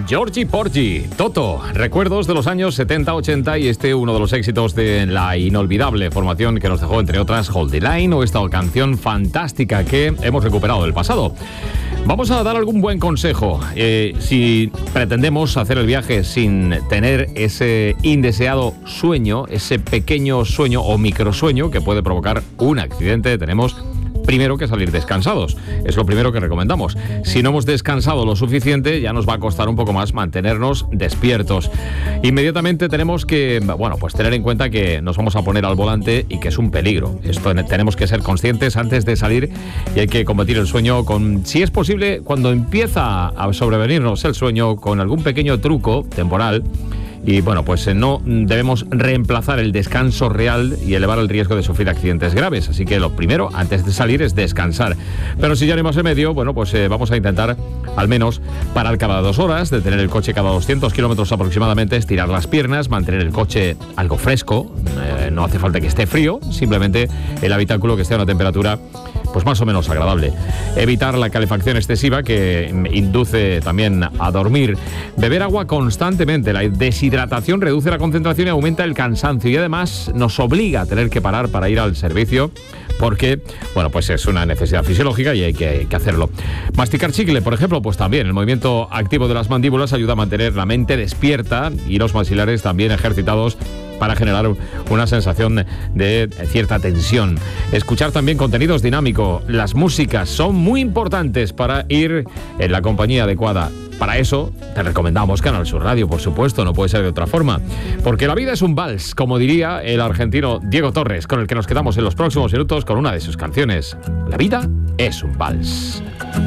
Georgie Porgy, Toto, recuerdos de los años 70-80 y uno de los éxitos de la inolvidable formación que nos dejó, entre otras, Hold the Line o esta canción fantástica que hemos recuperado del pasado. Vamos a dar algún buen consejo. Si pretendemos hacer el viaje sin tener ese indeseado sueño, ese pequeño sueño o microsueño que puede provocar un accidente, tenemos primero que salir descansados. Es lo primero que recomendamos. Si no hemos descansado lo suficiente, ya nos va a costar un poco más mantenernos despiertos. Inmediatamente tenemos que, pues tener en cuenta que nos vamos a poner al volante y que es un peligro. Esto tenemos que ser conscientes antes de salir y hay que combatir el sueño con, si es posible, cuando empieza a sobrevenirnos el sueño, con algún pequeño truco temporal. Y pues no debemos reemplazar el descanso real y elevar el riesgo de sufrir accidentes graves. Así que lo primero, antes de salir, es descansar. Pero si ya no hay más remedio, vamos a intentar al menos parar cada 2 horas, detener el coche cada 200 kilómetros aproximadamente, estirar las piernas, mantener el coche algo fresco. No hace falta que esté frío, simplemente el habitáculo que esté a una temperatura más o menos agradable. Evitar la calefacción excesiva que induce también a dormir. Beber agua constantemente. La deshidratación reduce la concentración y aumenta el cansancio, y además nos obliga a tener que parar para ir al servicio porque, es una necesidad fisiológica y hay que hacerlo. Masticar chicle, por ejemplo, también el movimiento activo de las mandíbulas ayuda a mantener la mente despierta y los maxilares también ejercitados para generar una sensación de cierta tensión. Escuchar también contenidos dinámicos. Las músicas son muy importantes para ir en la compañía adecuada. Para eso te recomendamos Canal Sur Radio, por supuesto, no puede ser de otra forma. Porque la vida es un vals, como diría el argentino Diego Torres, con el que nos quedamos en los próximos minutos con una de sus canciones. La vida es un vals.